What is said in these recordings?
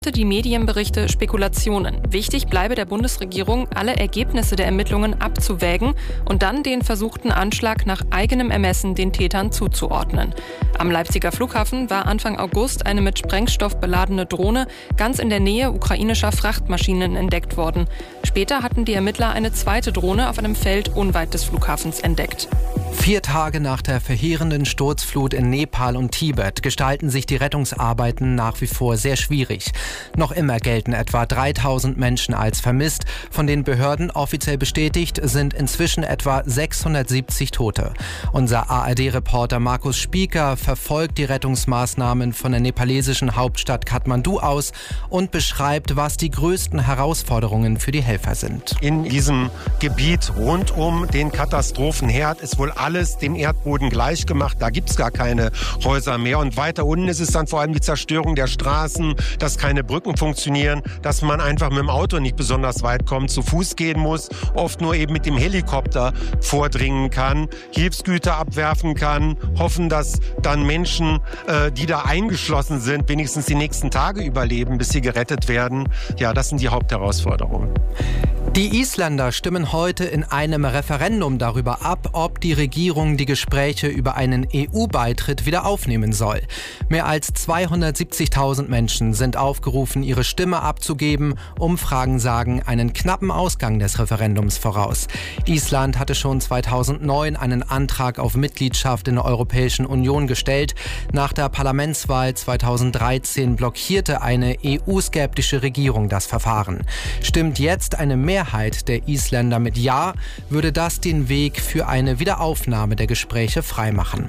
Die Medienberichte Spekulationen. Wichtig bleibe der Bundesregierung, alle Ergebnisse der Ermittlungen abzuwägen und dann den versuchten Anschlag nach eigenem Ermessen den Tätern zuzuordnen. Am Leipziger Flughafen war Anfang August eine mit Sprengstoff beladene Drohne ganz in der Nähe ukrainischer Frachtmaschinen entdeckt worden. Später hatten die Ermittler eine zweite Drohne auf einem Feld unweit des Flughafens entdeckt. 4 Tage nach der verheerenden Sturzflut in Nepal und Tibet gestalten sich die Rettungsarbeiten nach wie vor sehr schwierig. Noch immer gelten etwa 3000 Menschen als vermisst. Von den Behörden offiziell bestätigt sind inzwischen etwa 670 Tote. Unser ARD-Reporter Markus Spieker verfolgt die Rettungsmaßnahmen von der nepalesischen Hauptstadt Kathmandu aus und beschreibt, was die größten Herausforderungen für die Helfer sind. In diesem Gebiet rund um den Katastrophenherd ist wohl alles dem Erdboden gleich gemacht. Da gibt es gar keine Häuser mehr. Und weiter unten ist es dann vor allem die Zerstörung der Straßen, dass keine Brücken funktionieren, dass man einfach mit dem Auto nicht besonders weit kommt, zu Fuß gehen muss, oft nur eben mit dem Helikopter vordringen kann, Hilfsgüter abwerfen kann, hoffen, dass dann Menschen, die da eingeschlossen sind, wenigstens die nächsten Tage überleben, bis sie gerettet werden. Ja, das sind die Hauptherausforderungen. Die Isländer stimmen heute in einem Referendum darüber ab, ob die Regierung die Gespräche über einen EU-Beitritt wieder aufnehmen soll. Mehr als 270.000 Menschen sind aufgerufen, ihre Stimme abzugeben. Umfragen sagen einen knappen Ausgang des Referendums voraus. Island hatte schon 2009 einen Antrag auf Mitgliedschaft in der Europäischen Union gestellt. Nach der Parlamentswahl 2013 blockierte eine EU-skeptische Regierung das Verfahren. Stimmt jetzt eine Mehrheit der Isländer mit Ja, würde das den Weg für eine Wiederaufnahme der Gespräche freimachen.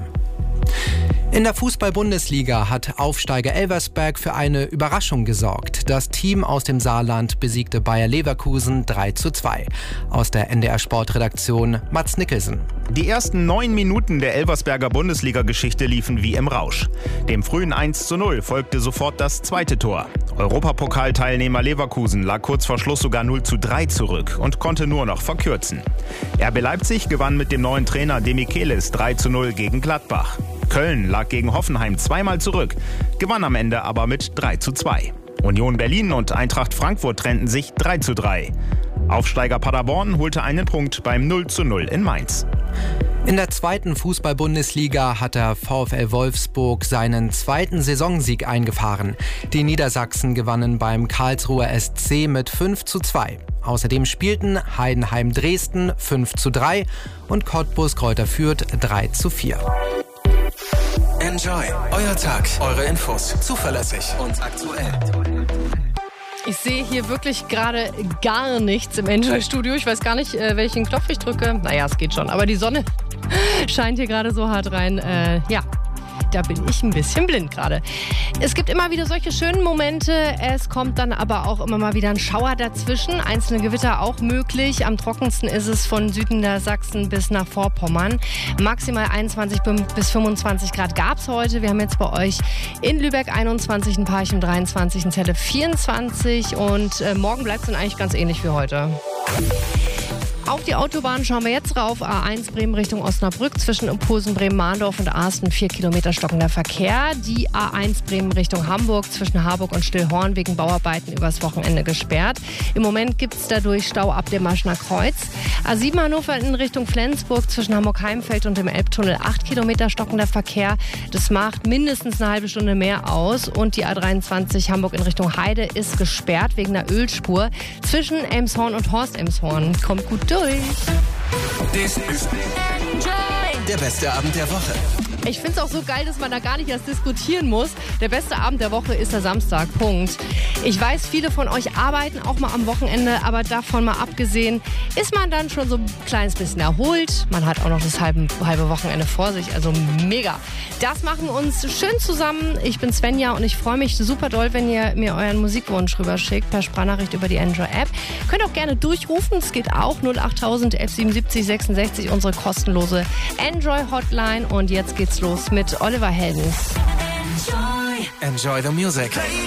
In der Fußball-Bundesliga hat Aufsteiger Elversberg für eine Überraschung gesorgt. Das Team aus dem Saarland besiegte Bayer Leverkusen 3:2. Aus der NDR-Sportredaktion Mats Nicholson. Die ersten 9 Minuten der Elversberger Bundesliga-Geschichte liefen wie im Rausch. Dem frühen 1:0 folgte sofort das zweite Tor. Europapokalteilnehmer Leverkusen lag kurz vor Schluss sogar 0:3 zurück und konnte nur noch verkürzen. RB Leipzig gewann mit dem neuen Trainer Demichelis 3:0 gegen Gladbach. Köln lag gegen Hoffenheim zweimal zurück, gewann am Ende aber mit 3:2. Union Berlin und Eintracht Frankfurt trennten sich 3:3. Aufsteiger Paderborn holte einen Punkt beim 0:0 in Mainz. In der zweiten Fußball-Bundesliga hat der VfL Wolfsburg seinen zweiten Saisonsieg eingefahren. Die Niedersachsen gewannen beim Karlsruher SC mit 5:2. Außerdem spielten Heidenheim Dresden 5:3 und Cottbus Greuther Fürth 3:4. Enjoy, euer Tag, eure Infos, zuverlässig und aktuell. Ich sehe hier wirklich gerade gar nichts im Enjoy-Studio. Ich weiß gar nicht, welchen Knopf ich drücke. Naja, es geht schon. Aber die Sonne scheint hier gerade so hart rein. Da bin ich ein bisschen blind gerade. Es gibt immer wieder solche schönen Momente. Es kommt dann aber auch immer mal wieder ein Schauer dazwischen. Einzelne Gewitter auch möglich. Am trockensten ist es von Süden der Sachsen bis nach Vorpommern. Maximal 21 bis 25 Grad gab es heute. Wir haben jetzt bei euch in Lübeck 21, in Parchim 23, in Celle 24. Und morgen bleibt es dann eigentlich ganz ähnlich wie heute. Auf die Autobahn schauen wir jetzt rauf. A1 Bremen Richtung Osnabrück zwischen Impulsen Bremen-Mahndorf und Arsten 4 Kilometer stockender Verkehr. Die A1 Bremen Richtung Hamburg zwischen Harburg und Stillhorn wegen Bauarbeiten übers Wochenende gesperrt. Im Moment gibt es dadurch Stau ab dem Maschner Kreuz. A7 Hannover in Richtung Flensburg zwischen Hamburg-Heimfeld und dem Elbtunnel 8 Kilometer stockender Verkehr. Das macht mindestens eine halbe Stunde mehr aus. Und die A23 Hamburg in Richtung Heide ist gesperrt wegen einer Ölspur zwischen Elmshorn und Horst-Elmshorn. Kommt gut durch. Dies ist der beste Abend der Woche. Ich finde es auch so geil, dass man da gar nicht erst diskutieren muss. Der beste Abend der Woche ist der Samstag, Punkt. Ich weiß, viele von euch arbeiten auch mal am Wochenende, aber davon mal abgesehen, ist man dann schon so ein kleines bisschen erholt. Man hat auch noch das halbe Wochenende vor sich, also mega. Das machen wir uns schön zusammen. Ich bin Svenja und ich freue mich super doll, wenn ihr mir euren Musikwunsch rüberschickt per Sprachnachricht über die Enjoy-App. Könnt auch gerne durchrufen, es geht auch 08000 1177 66, unsere kostenlose Enjoy-Hotline. Und jetzt geht's los mit Oliver Heldens. Enjoy the music.